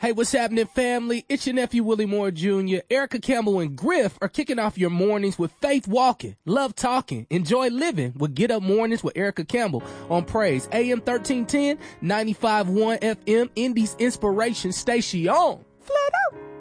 Hey, what's happening, family? It's your nephew, Willie Moore Jr. Erica Campbell and Griff are kicking off your mornings with Faith Walking, Love Talking, Enjoy Living with Get Up Mornings with Erica Campbell on Praise, AM 1310, 95.1 FM, Indy's Inspiration Station. Flat out.